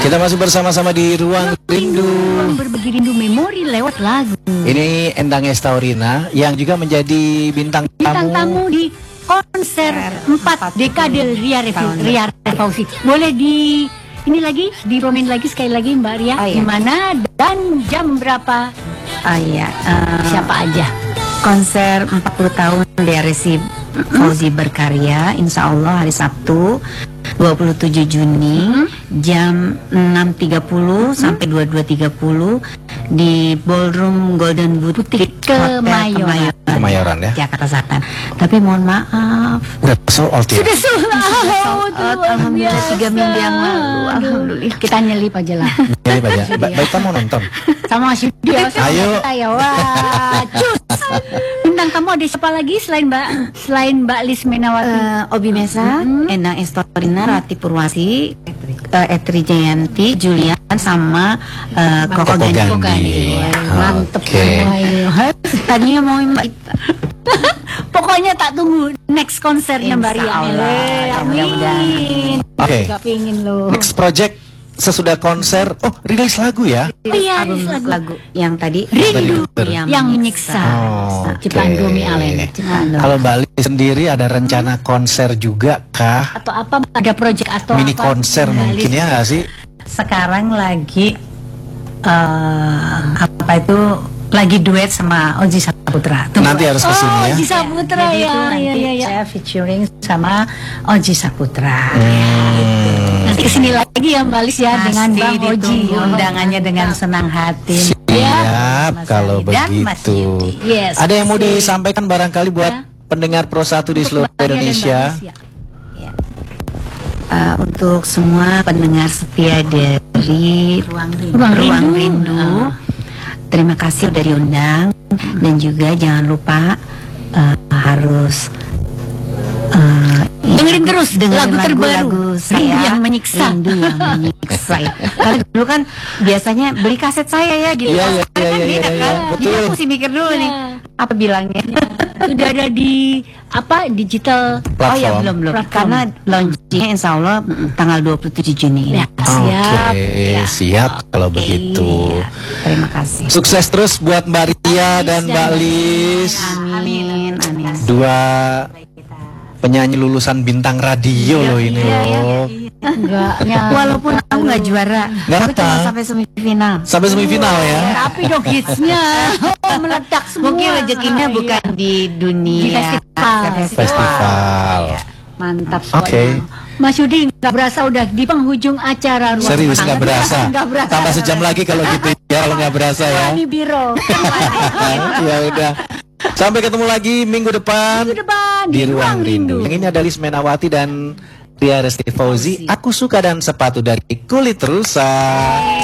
Kita masih bersama-sama di Ruang Rindu. Berbagi rindu memori lewat lagu. Ini Endang Estaurina yang juga menjadi bintang tamu di konser 4 dekade Ria Fauzi. Boleh ini lagi diromin lagi sekali lagi Mbak Ria. Di mana dan jam berapa? Siapa aja? Konser 40 tahun DRSI Fauzi berkarya, insya Allah hari Sabtu 27 Juni jam 6.30 sampai 22.30 di Ballroom Golden Boutique Kemayoran ya, Jakarta Selatan. Tapi mohon maaf, udah sold out ya? Sudah sold out. Alhamdulillah 3 minggu yang lalu. Alhamdulillah. Kita nyelip aja lah. Nyelip aja. Baik, kamu nonton sama Mas Yudi. Ayo. Wah, cus. Bintang kamu ada siapa lagi selain Mbak Lis Menawati? Obi Mesa, Endang Estaurina, Rati Purwasi, Etri Jayanti, Julian, sama Koko Gandhi. Mantep semua ini. Tadinya mau Mbak Ita. Pokoknya tak tunggu next konsernya Mbak Ria. Amin. Oke. Gak pingin loh. Next project sesudah konser, rilis lagu ya? Iya, lagu yang tadi Rindu yang menyiksa. Cipandomi Alen. Kalau Bali sendiri ada rencana konser juga kah? Atau apa? Ada project atau mini konser mungkin ya nggak sih? Sekarang lagi lagi duet sama Oji Saputra. Nanti harus kesini ya. Oji Saputra ya. Saya featuring sama Oji Saputra. Nanti kesini lagi ya Mbak Lis ya. Pasti dengan Bang Oji. Undangannya dengan senang hati. Siap kalau begitu. Yes. Ada yang mau disampaikan barangkali buat pendengar Pro 1 di seluruh Indonesia? Untuk semua pendengar setia dari Ruang Rindu. Terima kasih udah diundang, dan juga jangan lupa harus dengerin terus lagu terbaru saya, Rindu yang menyiksa. Rindu yang menyiksa. Kalau dulu kan biasanya beli kaset saya ya gitu. Iya, Beda kan. Jadi aku mesti mikir dulu nih apa bilangnya. Sudah ada di digital platform. Oh ya belum karena launchingnya insya Allah tanggal 27 Juni. Ya, siap. Siap kalau begitu. Terima kasih. Sukses terus buat Mbak Ria dan Mbak Lis. Amin. Dua penyanyi lulusan bintang radio loh ini loh. Walaupun aku nggak juara, aku cuma sampai semifinal. Sampai semifinal ya. Tapi dong hitsnya meledak semua. Mungkin rezekinya bukan di dunia festival. Mantap. Oke. Mas Yudi nggak berasa udah di penghujung acara. Serius nggak berasa. Tambah sejam lagi kalau gitu ya, kalau nggak berasa ya. Ini biro. Ya udah. Sampai ketemu lagi minggu depan di Ruang Rindu. Yang ini ada Lis Menawati dan Ria Fauzi. Aku suka dan sepatu dari Kulit Rusa.